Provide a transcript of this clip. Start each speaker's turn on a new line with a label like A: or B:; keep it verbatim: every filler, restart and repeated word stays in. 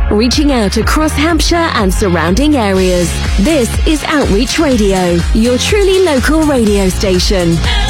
A: reaching out across Hampshire and surrounding areas. This is Outreach Radio, your truly local radio station.